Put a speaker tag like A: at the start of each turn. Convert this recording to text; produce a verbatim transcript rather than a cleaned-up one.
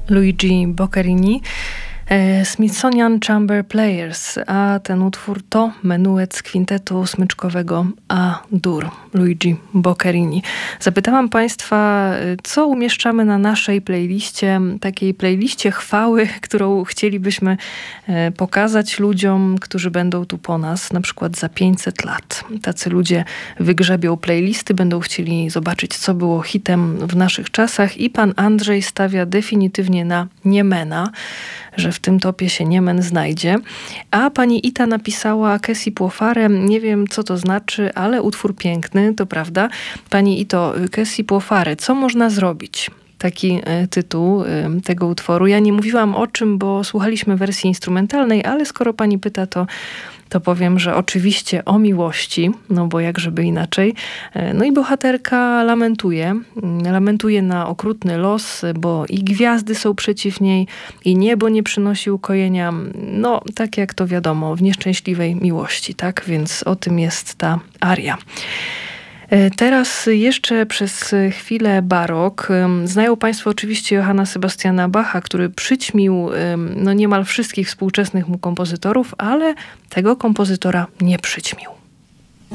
A: Luigi Boccherini, Smithsonian Chamber Players, a ten utwór to menuet z kwintetu smyczkowego A-dur Luigi Boccherini. Zapytałam Państwa, co umieszczamy na naszej playliście, takiej playliście chwały, którą chcielibyśmy pokazać ludziom, którzy będą tu po nas, na przykład za pięćset lat. Tacy ludzie wygrzebią playlisty, będą chcieli zobaczyć, co było hitem w naszych czasach i pan Andrzej stawia definitywnie na Niemena, że w tym topie się Niemen znajdzie. A pani Ita napisała Che si può fare. Nie wiem, co to znaczy, ale utwór piękny, to prawda. Pani Ito, Che si può fare. Co można zrobić? Taki y, tytuł y, tego utworu. Ja nie mówiłam o czym, bo słuchaliśmy wersji instrumentalnej, ale skoro pani pyta, to to powiem, że oczywiście o miłości, no bo jak żeby inaczej. No i bohaterka lamentuje, lamentuje na okrutny los, bo i gwiazdy są przeciw niej, i niebo nie przynosi ukojenia. No, tak jak to wiadomo, w nieszczęśliwej miłości, tak? Więc o tym jest ta aria. Teraz jeszcze przez chwilę barok. Znają Państwo oczywiście Johanna Sebastiana Bacha, który przyćmił no, niemal wszystkich współczesnych mu kompozytorów, ale tego kompozytora nie przyćmił.